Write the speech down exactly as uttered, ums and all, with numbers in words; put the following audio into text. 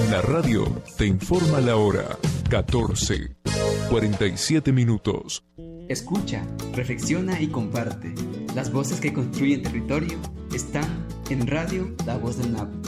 La radio te informa la hora. catorce, cuarenta y siete minutos. Escucha, reflexiona y comparte. Las voces que construyen territorio están en Radio La Voz del Napo.